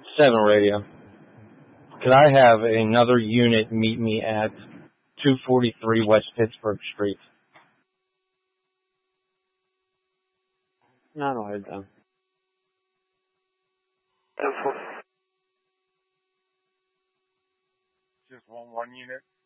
7 radio. Could I have another unit meet me at 243 West Pittsburgh Street? No, no, I don't. Just one unit?